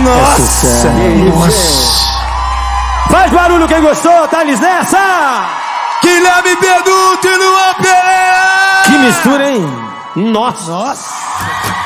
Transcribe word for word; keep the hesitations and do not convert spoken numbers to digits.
Nossa! Nossa! Faz barulho quem gostou, Thales nessa! Guilherme Beduto e Luan Pereira! Que mistura, hein? Nossa! Nossa!